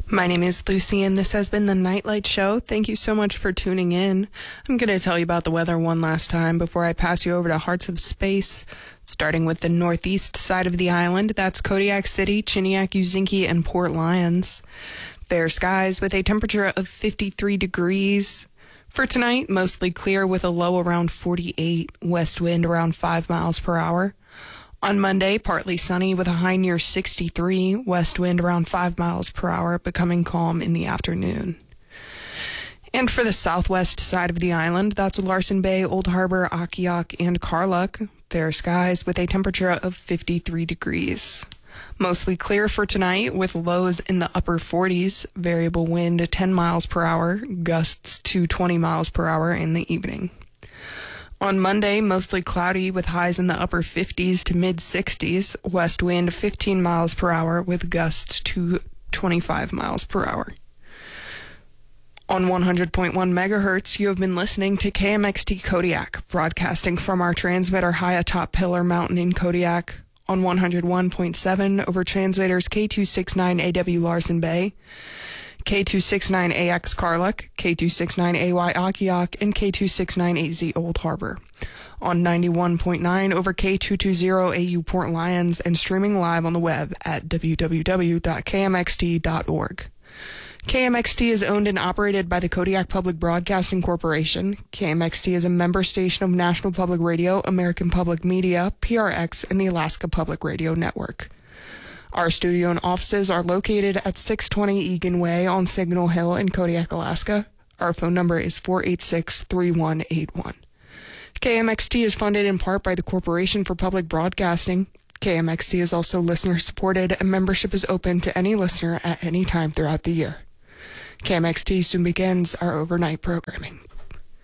My name is Lucy, and this has been the Nightlight Show. Thank you so much for tuning in. I'm going to tell you about the weather one last time before I pass you over to Hearts of Space. Starting with the northeast side of the island, that's Kodiak City, Chiniak, Uzinki, and Port Lions. Fair skies with a temperature of 53 degrees. For tonight, mostly clear with a low around 48, west wind around 5 miles per hour. On Monday, partly sunny with a high near 63, west wind around 5 miles per hour, becoming calm in the afternoon. And for the southwest side of the island, that's Larsen Bay, Old Harbor, Akiak, and Karluk. Fair skies with a temperature of 53 degrees. Mostly clear for tonight with lows in the upper 40s, variable wind 10 miles per hour, gusts to 20 miles per hour in the evening. On Monday, mostly cloudy with highs in the upper 50s to mid-60s, west wind 15 miles per hour with gusts to 25 miles per hour. On 100.1 megahertz, you have been listening to KMXT Kodiak, broadcasting from our transmitter high atop Pillar Mountain in Kodiak, on 101.7 over translators K269AW Larsen Bay, K269AX Karluk, K269AY Akiak, and K269AZ Old Harbor. On 91.9 over K220AU Port Lions, and streaming live on the web at www.kmxt.org. KMXT is owned and operated by the Kodiak Public Broadcasting Corporation. KMXT is a member station of National Public Radio, American Public Media, PRX, and the Alaska Public Radio Network. Our studio and offices are located at 620 Egan Way on Signal Hill in Kodiak, Alaska. Our phone number is 486-3181. KMXT is funded in part by the Corporation for Public Broadcasting. KMXT is also listener-supported, and membership is open to any listener at any time throughout the year. KMXT soon begins our overnight programming.